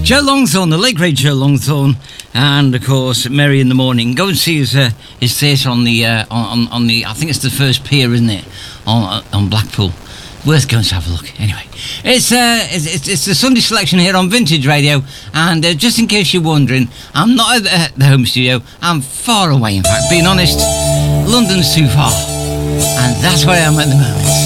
Joe Longthorne, the late great Joe Longthorne, and of course Merry in the Morning. Go and see his theatre on the I think it's the first pier, isn't it, on Blackpool. Worth going to have a look. Anyway, it's the Sunday selection here on Vintage Radio, and just in case you're wondering, I'm not at the home studio. I'm far away. In fact, being honest, London's too far, and that's where I am at the moment.